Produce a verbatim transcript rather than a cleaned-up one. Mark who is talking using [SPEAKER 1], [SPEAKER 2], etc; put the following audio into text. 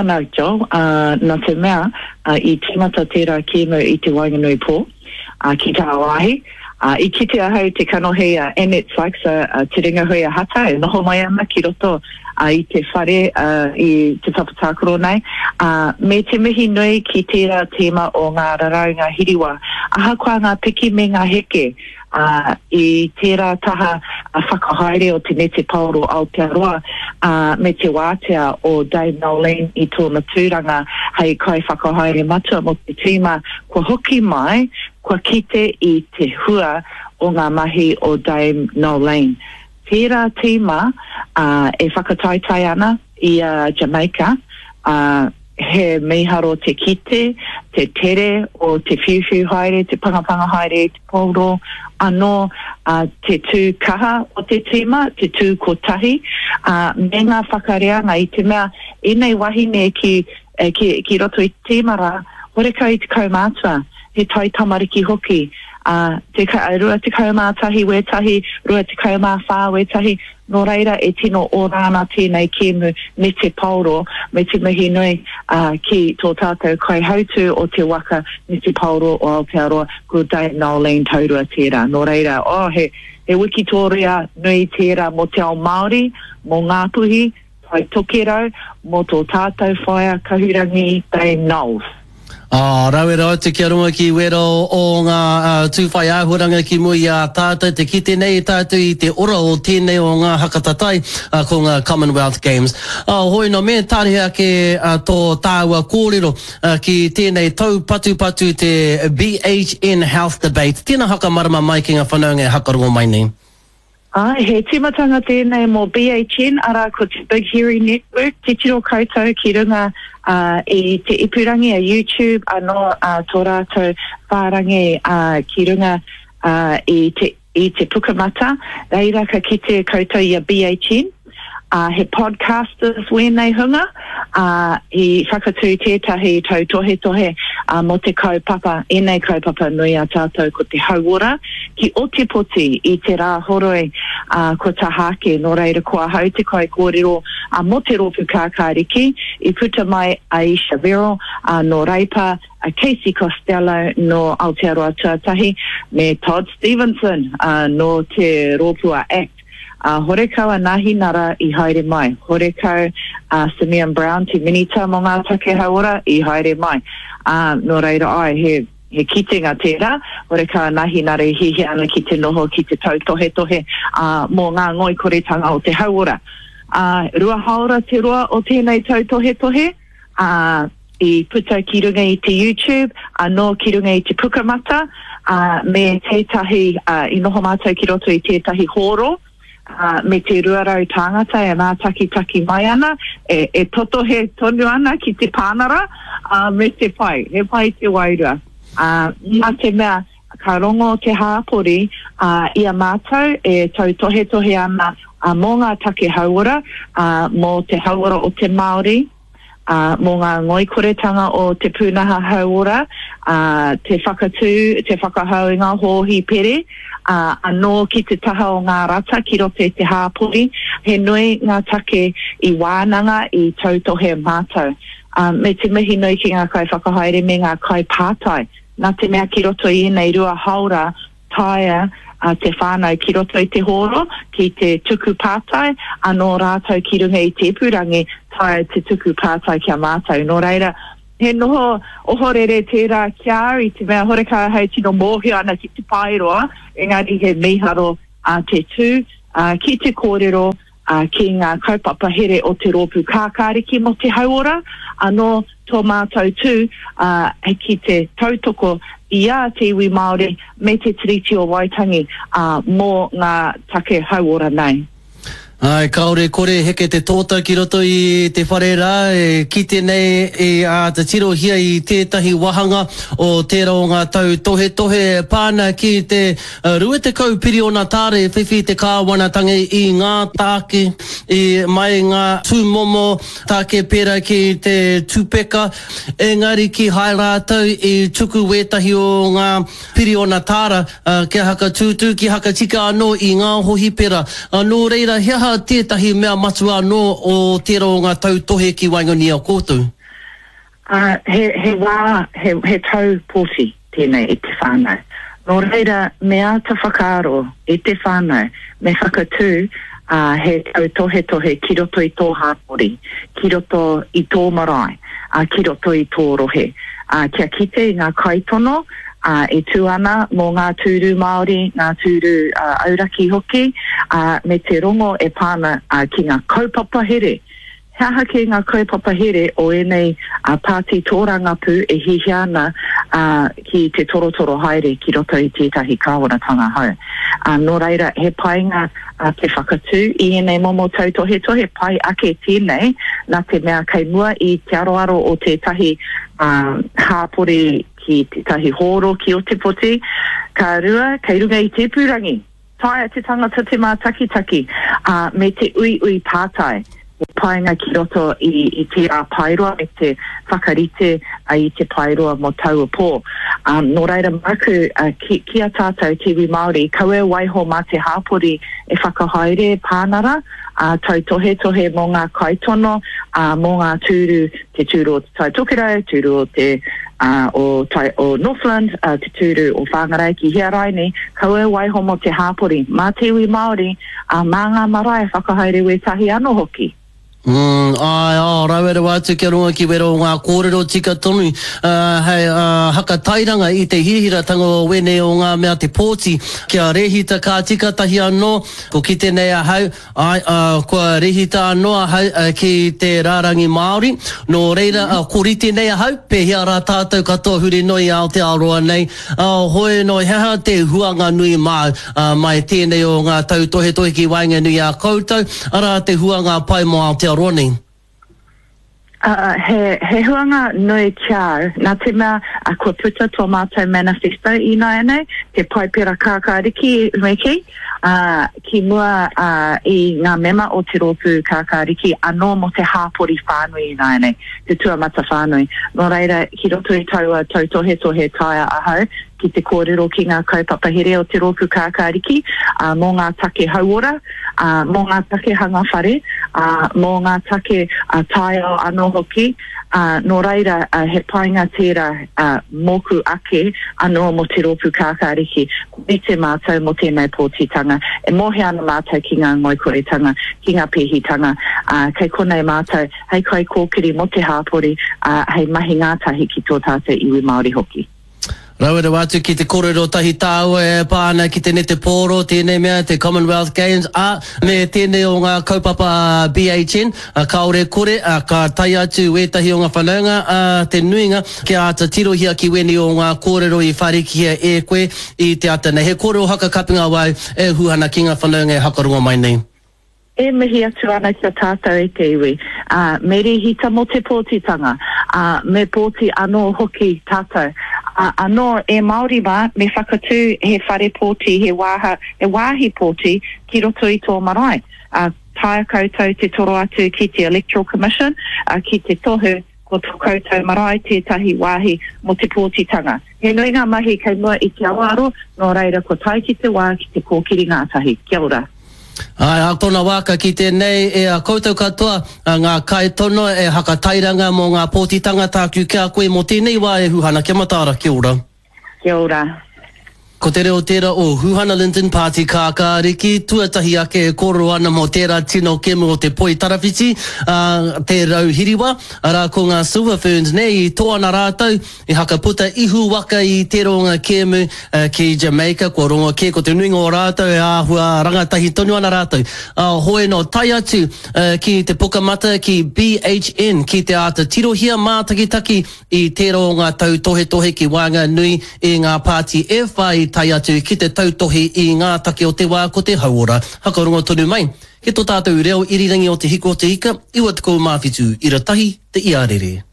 [SPEAKER 1] ana jo uh, na te mea uh, i timata tērā kēmu i te Wainganui pō uh, ki tā wahi. Uh, I kite ahau te kanohe a uh, Annette Sykes a uh, te ringa hui a hata e noho mai ana ki roto uh, i te whare uh, i te whapatākoro nei. Uh, me te mihi nui ki tērā tema o ngā raraunga hiriwa. Aha kua ngā piki me ngā heke uh, i tērā taha a uh, whakahaere o te nete pauro Aotearoa uh, me te wātea o Dave Nolan i tōna tūranga hei kai whakahaere matua mo te tīma kua hoki mai kua kite i te hua o ngā mahi o Dame Nolan. Tērā tīma uh, e whakataitai ana i uh, Jamaica, uh, he meiharo te kite, te tere o te whiwhiu haere, te pangapanga haere, te pauro, anō uh, te tū kaha o te tīma, te tū kotahi, uh, me ngā whakareanga i te mea, e nei wahine ki, eh, ki, ki roto i tīmara, horeka i te kaumātua, he tai tamariki hoki. Uh, te ka, rua te kaumā tahi wetahi, rua te kaumā whā wetahi, no reira e tino o rāna tēnei kēmu me te pauro, me te mihi nui uh, ki tō tātou kai hautu o te waka me te pauro o Aotearoa, ko Dave Nolan taurua tērā. No reira, oh, he, he wiki tōrea nui tērā mo te ao Māori, mo Ngāpuhi, tai tokerau, mo tō tātou whaia kahurangi Dave Knowles.
[SPEAKER 2] Ah, rawe rau te kia runga ki wero o ngā uh, tūwhai āhuranga ki mui a tātou te kite nei tātou i te ora o tēnei o ngā hakatatai uh, ko ngā Commonwealth Games. Uh, hoi no me tārihia ke uh, tō tāua kōrero uh, ki tēnei tau patu patu te B H N Health Debate. Tēnā haka marama mai ki ngā whanaunga e hakarongo mai nei.
[SPEAKER 1] Ai, he timatanga tēnei mo B H N, ara ko te Big Hearing Network, te tiro koutou ki runga uh, i te ipurangi a YouTube, anō uh, tō rātou whārangi uh, ki runga uh, i, te, i te pukamata, reira ka ki te koutou i a B H N. Uh, he podcasters wēnei hunga, uh, i whakatū tētahi tau tohe tohe uh, mo te kaupapa, enei kaupapa nui a tātou ko te hauora, ki o te poti i te rā horoi uh, ko ta hake, no reira kua hau te kai kōrero uh, mo te ropu kākāriki, i puta mai Aisha Vero, uh, no Reipa, uh, Casey Costello no Aotearoa Tuatahi, me Todd Stevenson uh, no te Ropua Act. Uh, horekau a nahi nara i haere mai. Horekau uh, Simeon Brown te minita mo ngā take hauora i haere mai. Uh, no reira ai, he, he kitenga tērā, horekau a nahi nara i hihi ana ki te noho, ki te tau tohe tohe uh, mo ngā ngoi koretanga o te hauora. Uh, rua haora te roa o tēnei tau tohe tohe, uh, i puta ki runga i te YouTube, anō ki runga i te pukamata, uh, me tētahi, uh, i noho mātou ki roto i tētahi horo, Uh, me te ruarau tāngata e nā taki taki mai ana, e, e toto he tonu ana ki te pānara, uh, me te pai, he pai te wairua. Uh, nā te mea, ka rongo te hāpori, uh, ia mātou e tau tohe tohe ana uh, mō ngā take hauora, uh, mō te hauora o te Māori, uh, mō ngā ngoikoretanga o te pūnaha hauora, uh, te whakatū, te whakahau i ngā hōhi pere, Uh, anō ki te taha o ngā rata ki rote te hāpori, he nui ngā take i wānanga i tautohe mātou. Um, me te mihi nui ki ngā kai whakahaere me ngā kai pātai. Nā te mea ki roto i nei rua haura taia uh, te whānau ki roto i te horo, ki te tuku pātai, anō rātou ki runga i te ipurangi taia te tuku pātai kia mātou. Nō reira, he noho ohorere tērā kia i te mea horeka hei tino mōhi ana ki te pairoa, engari he miharo uh, te tū, uh, ki te kōrero, uh, ki ngā kaupapa here o te rōpu kākāriki mo te hauora, anō tō mātou tū, uh, ki te tautoko i a te iwi Māori me te tiriti o Waitangi uh, mō ngā take hauora nei.
[SPEAKER 2] Ai, kaore kore heke te tōta ki roto i te whare rā, e kite nei e a te tiro hia i tētahi wahanga o tērā o ngā tau tohe tohe pāna ki te uh, rue te kaupiri o nā tāre whiwhi te kāwanatangi i ngā tāke, i mai ngā tūmomo tāke pera ki te tūpeka, engari ki hai rātau i tuku wetahi o ngā piri o nā tāra, uh, kia haka tūtū, ki haka tika anō i ngā hohi pera. Anō reira, hea tētahi mea matua anō o tērā o ngā tau tohe ki Wainganui a kōtou.
[SPEAKER 1] Uh, he, he wā, he, he tau pōti tēnei i te whānau. Nō reira, mea ta whakaaro i te whānau, me whakatū uh, he tau tohe tohe ki roto i tō hāpori, ki roto i tō marae, uh, ki roto i tō rohe. Uh, kia kite i ngā kaitono, uh, e tū ana mō ngā tūru Māori, ngā tūru uh, auraki hoki, uh, me te rongo e pāna uh, ki ngā kaupapa here. Hea hake ngā kaupapa here o enei uh, pāti tōrangapu e hihi ana uh, ki te torotoro haere ki roto i tētahi kāwanatanga hau. Uh, nō reira, he painga uh, te whakatū i enei momo tau tohe tohe pai ake tēnei nā te mea kei mua i te aroaro o tētahi uh, hāpore ki tētahi hōro ki o te poti. Ka rua, kei runga i te purangi. Tai te tangata te mā taki taki uh, me te ui ui pātai. Painga ki roto i, i te a pairoa, e te whakarite a i te pairoa mo tau pō. Um, nō reira maku, uh, ki, ki a tātou te wi Māori, kaue waiho mā te hāpori e whakahaere pānara, uh, tau tohe tohe mō ngā kaitono, uh, mō ngā tūru, te tūru o te tai Tokerau, tūru o te uh, o, tai, o Northland, uh, te tūru o Whangarai ki Hiaraini, kaue waiho mo te hāpori. Mā te wi Māori, uh, mā ngā marae whakahaere we tahi anō hoki.
[SPEAKER 2] Mm, ai, oh, rawera wātu kia runga ki wero ngā kōrero tika tonu uh, hei uh, haka tairanga i te hihiratanga o wene o ngā mea te pōti kia rehita kā tika tahi anō ko ki tēnei ahau ai, uh, kua rehita anō ahau uh, ki te rārangi Māori nō reira uh, ko rite nei ahau pehia rā tātou katoa huri noi ao te aroa nei uh, hoi no heha te huanga nui mai, uh, mai tēnei o ngā tau tohe tohe ki wainga nui a koutou ara te huanga pai mo ao te Ronnie.
[SPEAKER 1] Uh, he, he huanga nui kiau, nā te mea a kua puta tō mātou manifesto i nā ene, te paipera kākāriki reki, uh, ki mua uh, i ngā mema o te rōpū kākāriki anō mo te hāpori whānui i nā ene, te tuamata whānui. Nō reira, ki roto i taua tau tohe tohe taia ahau, ki te kōrero ki ngā kaupapa here o te rōpū kākāriki, uh, mō ngā take hauora, uh, mō ngā take hangawhare, uh, mō ngā take uh, taio anō hoki, uh, nō reira uh, he painga tērā uh, mōku ake anō mo te rōpū kākāriki, i te mātou mo tēnei pōtitanga, e mohe ana mātou ki ngā ngoikoretanga, ki ngā pehitanga, uh, kei konei mātou, hei kai kōkiri mo te hāpori, uh, hei mahi ngātahi ki tō tātou iwi Māori hoki.
[SPEAKER 2] Rawera wātu ki te kōrero tahi tāua e pāna ki tēnei te pōro, tēnei mea te Commonwealth Games, a me tēnei o ngā kaupapa B H N, a kaore kore, a ka tai atu wētahi o ngā whanaunga, a te nuinga, ki a ata tirohia ki weni o ngā kōrero i wharikia e koe i te atana. He kōrero haka kapinga wai e huhana ki ngā whanaunga e hakarunga mai nei.
[SPEAKER 1] E mihi atu ana ki a tātou e te iwi. Uh, me rehita mo te pōtitanga, uh, me pōti anō hoki tātou. Uh, anō e Māori wā, me whakatū he whare pōti, he, wāha, he wāhi pōti ki roto i tō marae. Uh, taia koutou te toro atu ki te Electoral Commission, uh, ki te tohu ko tō koutou marae tētahi wāhi mo te pōtitanga. He nui ngā mahi kei mua i te awaro, nō reira ko tai ki te wā ki te kōkiri ngātahi. Kia ora.
[SPEAKER 2] Ai, a tōna wāka ki tēnei e a koutou katoa a ngā kai tono e haka tairanga mō ngā pōtitanga tāku kia koe mō tēnei wā e huhana. Kia matara, kia ora.
[SPEAKER 1] Kia ora.
[SPEAKER 2] Ko te reo tērā o Huhana Linton Party kākāriki, tuatahi ake e koro ana mō tērā tino kemu o te poi tarawhiti, uh, te rau hiriwa, ara ko ngā silver ferns nei i tōana rātou, i haka puta ihu waka i te ronga kemu uh, ki Jamaica, ko ronga ke ko te nuinga o rātou, e āhua rangatahi tonu ana rātou. Uh, hoe no tai atu uh, ki te pukamata ki B H N, ki te ata tirohia mātakitaki i te ronga tau tohe tohe ki wanga nui i ngā pāti e whai tai atu ki te tautohi i ngā take o te wā ko te hauora. Hakarongo tonu mai. He tō tātou reo irirangi o te hiko o te hika, iwa te kou mawhitu, ira tahi te iarere.